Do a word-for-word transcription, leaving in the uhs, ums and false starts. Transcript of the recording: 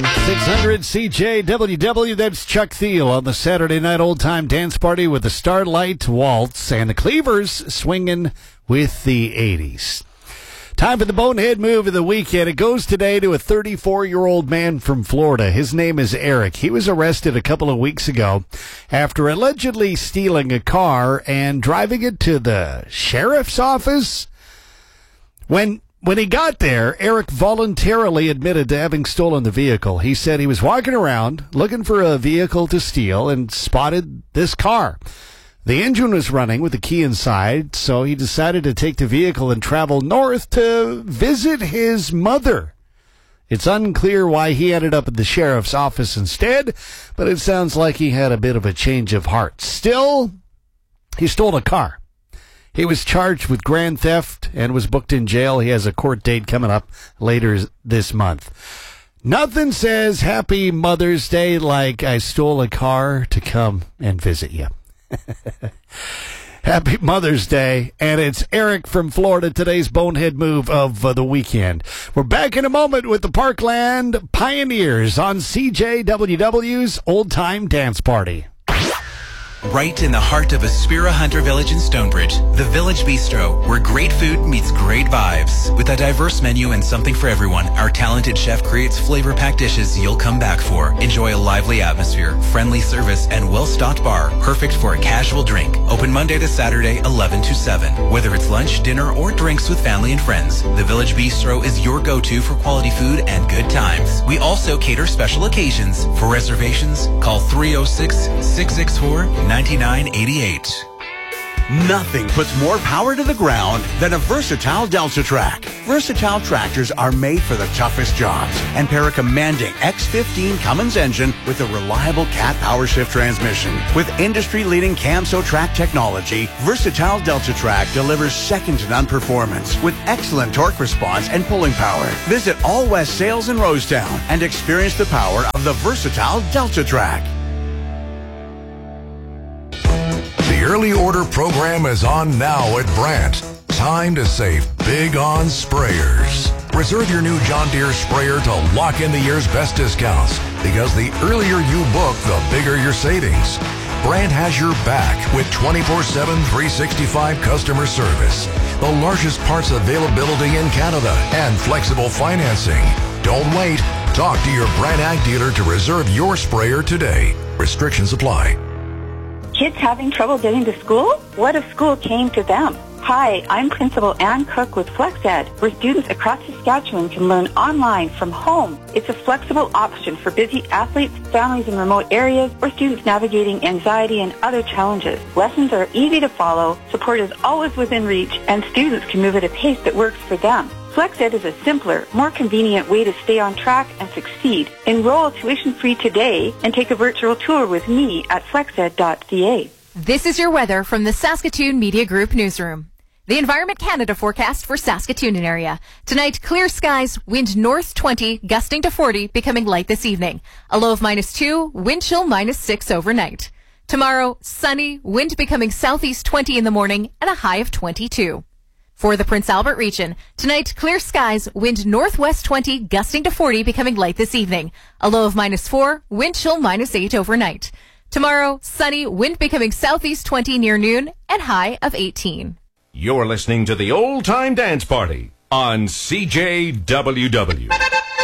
six hundred C J W W, that's Chuck Thiel on the Saturday Night Old Time Dance Party with the Starlight Waltz and the Cleavers swinging with the eighties. Time for the bonehead move of the weekend. It goes today to a thirty-four-year-old man from Florida. His name is Eric. He was arrested a couple of weeks ago after allegedly stealing a car and driving it to the sheriff's office. When When he got there, Eric voluntarily admitted to having stolen the vehicle. He said he was walking around looking for a vehicle to steal and spotted this car. The engine was running with the key inside, so he decided to take the vehicle and travel north to visit his mother. It's unclear why he ended up at the sheriff's office instead, but it sounds like he had a bit of a change of heart. Still, he stole a car. He was charged with grand theft and was booked in jail. He has a court date coming up later this month. Nothing says Happy Mother's Day like I stole a car to come and visit you. Happy Mother's Day, and it's Eric from Florida, today's bonehead move of uh, the weekend. We're back in a moment with the Parkland Pioneers on C J W W's Old Time Dance Party. Right in the heart of Aspira Hunter Village in Stonebridge, the Village Bistro, where great food meets great vibes. With a diverse menu and something for everyone, our talented chef creates flavor-packed dishes you'll come back for. Enjoy a lively atmosphere, friendly service, and well-stocked bar, perfect for a casual drink. Open Monday to Saturday, eleven to seven. Whether it's lunch, dinner, or drinks with family and friends, the Village Bistro is your go-to for quality food and good times. We also cater special occasions. For reservations, call three oh six, six six four, ninety-nine eighty-eight. Nothing puts more power to the ground than a Versatile Delta-Trac. Versatile tractors are made for the toughest jobs and pair a commanding X fifteen Cummins engine with a reliable Cat Power Shift transmission. With industry-leading Camso-Trac technology, Versatile Delta-Trac delivers second-to-none performance with excellent torque response and pulling power. Visit All West Sales in Rosetown and experience the power of the Versatile Delta-Trac. The early order program is on now at Brandt. Time to save big on sprayers. Reserve your new John Deere sprayer to lock in the year's best discounts, because the earlier you book, the bigger your savings. Brandt has your back with twenty-four seven, three sixty-five customer service, the largest parts availability in Canada, and flexible financing. Don't wait. Talk to your Brandt Ag dealer to reserve your sprayer today. Restrictions apply. Kids having trouble getting to school? What if school came to them? Hi, I'm Principal Ann Cook with FlexEd, where students across Saskatchewan can learn online from home. It's a flexible option for busy athletes, families in remote areas, or students navigating anxiety and other challenges. Lessons are easy to follow, support is always within reach, and students can move at a pace that works for them. FlexEd is a simpler, more convenient way to stay on track and succeed. Enroll tuition-free today and take a virtual tour with me at flexed dot c a. This is your weather from the Saskatoon Media Group newsroom. The Environment Canada forecast for Saskatoon area. Tonight, clear skies, wind north twenty, gusting to forty, becoming light this evening. A low of minus two, wind chill minus six overnight. Tomorrow, sunny, wind becoming southeast twenty in the morning, and a high of twenty-two. For the Prince Albert region, tonight, clear skies, wind northwest twenty, gusting to forty, becoming light this evening. A low of minus four, wind chill minus eight overnight. Tomorrow, sunny, wind becoming southeast twenty near noon, and high of eighteen. You're listening to the Old Time Dance Party on C J W W.